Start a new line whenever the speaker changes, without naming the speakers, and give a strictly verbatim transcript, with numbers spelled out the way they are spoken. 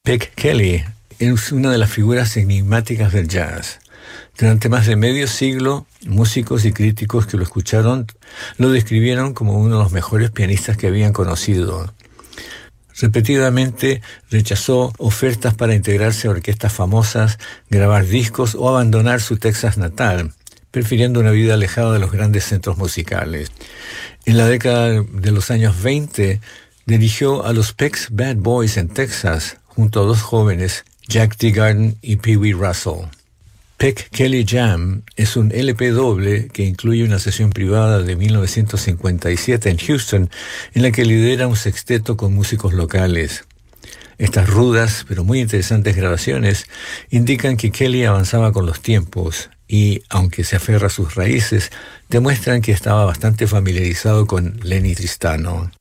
Peck Kelly es una de las figuras enigmáticas del jazz. Durante más de medio siglo, músicos y críticos que lo escucharon lo describieron como uno de los mejores pianistas que habían conocido. Repetidamente rechazó ofertas para integrarse a orquestas famosas, grabar discos o abandonar su Texas natal, prefiriendo una vida alejada de los grandes centros musicales. En la década de los años veinte, dirigió a los Peck's Bad Boys en Texas, junto a dos jóvenes, Jack Teagarden y Pee Wee Russell. Peck Kelly Jam es un L P doble que incluye una sesión privada de mil novecientos cincuenta y siete en Houston, en la que lidera un sexteto con músicos locales. Estas rudas, pero muy interesantes grabaciones indican que Kelly avanzaba con los tiempos y, aunque se aferra a sus raíces, demuestran que estaba bastante familiarizado con Lenny Tristano.